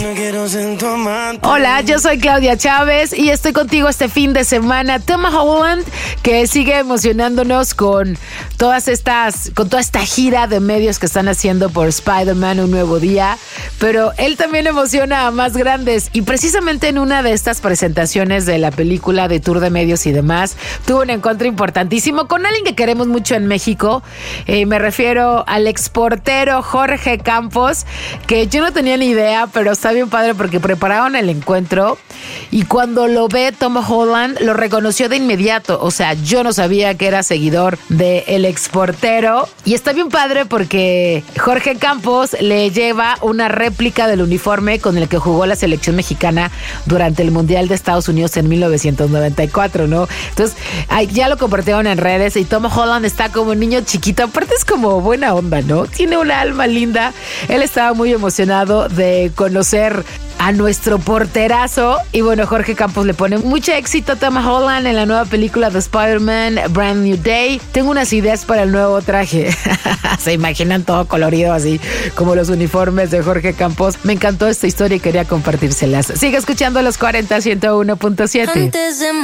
Hola, yo soy Claudia Chávez y estoy contigo este fin de semana. Tom Holland, que sigue emocionándonos con toda esta gira de medios que están haciendo por Spider-Man, Un Nuevo Día, pero él también emociona a más grandes y precisamente en una de estas presentaciones de la película de Tour de Medios y demás, tuvo un encuentro importantísimo con alguien que queremos mucho en México. Me refiero al exportero Jorge Campos, que yo no tenía ni idea, pero está bien padre porque prepararon el encuentro y cuando lo ve Tom Holland lo reconoció de inmediato. O sea, yo no sabía que era seguidor de El Exportero y está bien padre porque Jorge Campos le lleva una réplica del uniforme con el que jugó la selección mexicana durante el Mundial de Estados Unidos en 1994, ¿no? Entonces, ya lo compartieron en redes y Tom Holland está como un niño chiquito. Aparte es como buena onda, ¿no? Tiene una alma linda. Él estaba muy emocionado de conocer a nuestro porterazo. Y bueno, Jorge Campos le pone mucho éxito a Tom Holland en la nueva película de Spider-Man, Brand New Day. Tengo unas ideas para el nuevo traje. Se imaginan todo colorido así como los uniformes de Jorge Campos. Me encantó esta historia y quería compartírselas. Sigue escuchando Los 40 101.7.